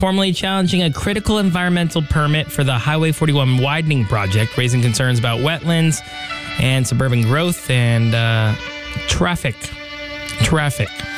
formally challenging a critical environmental permit for the Highway 41 widening project, raising concerns about wetlands and suburban growth and traffic.